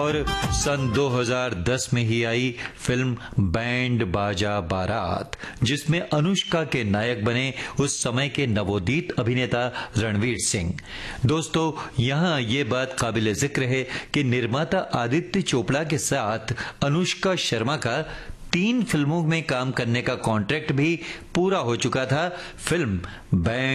और सन 2010 में ही आई film band बाजा बारात, जिसमें अनुष्का के नायक बने उस समय के नवोदित अभिनेता रणवीर सिंह। दोस्तों, यहाँ ये बात काबिले जिक्र है कि निर्माता आदित्य चोपड़ा के साथ अनुष्का शर्मा का 3 फिल्मों में काम करने का कॉन्ट्रैक्ट भी पूरा हो चुका था। Film band